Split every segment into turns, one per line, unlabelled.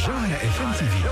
جوهرة اف ام تي في.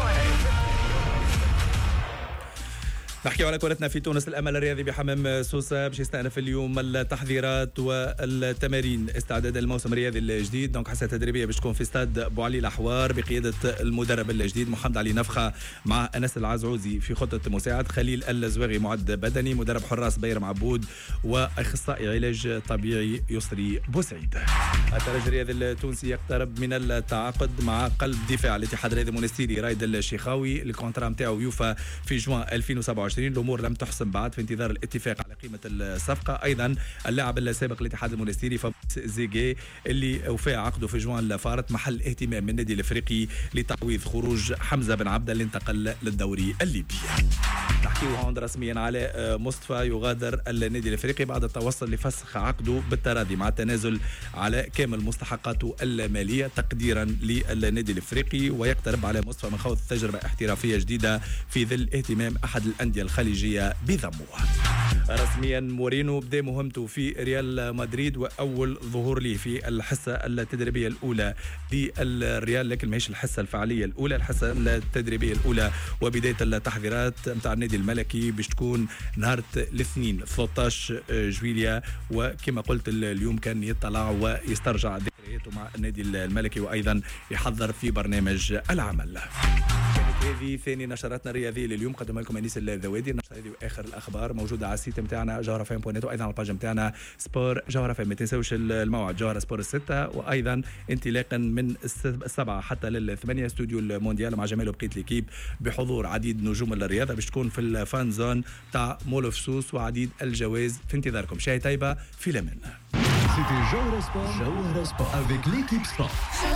نحكي على كرتنا في تونس. الأمل الرياضي بحمام سوسة باش يستأنف اليوم التحضيرات والتمارين استعداد الموسم الرياضي الجديد. دونك حصة تدريبية باش تكون في استاد بوعلي الأحوار بقيادة المدرب الجديد محمد علي نفخة مع أنس العزعوزي في خطة مساعد، خليل الزواغي معد بدني، مدرب حراس بيرم عبود، وأخصائي علاج طبيعي يسري بوسعيد. الترجي الرياضي التونسي يقترب من التعاقد مع قلب دفاع الاتحاد الرياضي المونستيري رايد الشيخاوي. الكونترا نتاعو يوفى في جوان 2027. الامور لم تحسم بعد في انتظار الاتفاق على قيمه الصفقه. ايضا اللاعب السابق للاتحاد المونستيري فابريس زيغي اللي وفى عقده في جوان لافارت محل اهتمام من النادي الافريقي لتعويض خروج حمزه بن عبده اللي انتقل للدوري الليبي. نحكيو هون رسميا على مصطفى يغادر النادي الافريقي بعد التوصل لفسخ عقده بالتراضي مع التنازل على كامل مستحقاته الماليه تقديرا للنادي الافريقي، ويقترب على مصطفى من خوض تجربه احترافيه جديده في ظل اهتمام احد الانديه الخليجيه بضمه. رسميا مورينو بدا مهمته في ريال مدريد، واول ظهور ليه في الحصه التدريبيه الاولى للريال، لكن ماهيش الحصه الفعاليه الاولى، الحصه التدريبيه الاولى وبدايه التحضيرات نتاع النادي الملكي باش تكون نهار الاثنين 13 جويليا. وكما قلت اليوم كان يطلع ويسترجع ذكرياته مع النادي الملكي، وايضا يحضر في برنامج العمل. هذه ثاني نشراتنا الرياضيه لليوم، قدمها لكم انيس الذوادي. النشره هذه واخر الاخبار موجوده على السيت نتاعنا جوهره فام بوينت، وايضا على الباج نتاعنا سبور جوهره فام. ما تنساوش الموعد جوهره سبور 6، وايضا انطلاقا من 7 حتى لل8 استوديو المونديال مع جمال وبقيه ليكيب بحضور عديد نجوم الرياضه باش تكون في الفان زون تاع مول اوف سوس، وعديد الجوائز في انتظاركم. شاي طيبه في الامان.
C'était Jawhara Sport. Jawhara Sport avec l'équipe Sport.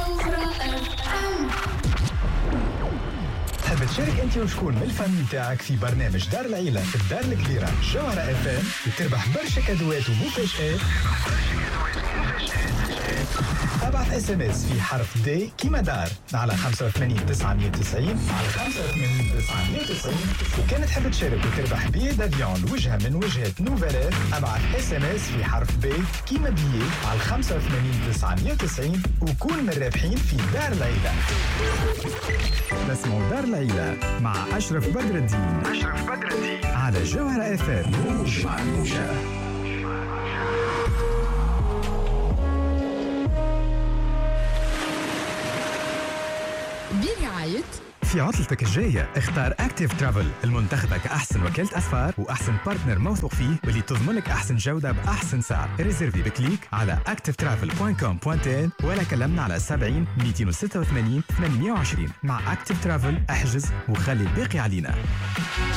تحب تشارك انت وشكون من الفامي نتاعك في برنامج دار العيلة في الدار الكبيرة جوهرة اف ام وتربح برشا كادوات ومفاجآت؟ ابعث اس ام اس في حرف دي كيما دار على 85 990 على 85 990. وكان تحب تشارك وتربح بيه دافيون لوجهة من وجهات نوفيريت، ابعث اس ام اس في حرف بي كيما بيه على 85 990 وكون من الرابحين في دار العيلة. اسمه دار العيلة مع أشرف بدر الدين. على جوهرة اف ام. مع الموجة.
برعاية
في عطلتك الجاية اختار اكتيف ترافل المنتخبة كأحسن وكالة أسفار وأحسن بارتنر موثوق فيه واللي تضمن لك أحسن جودة بأحسن سعر. ريزيرفي بكليك على activetravel.com.n ولا كلمنا على 70 286 820. مع اكتيف ترافل احجز وخلي الباقي علينا.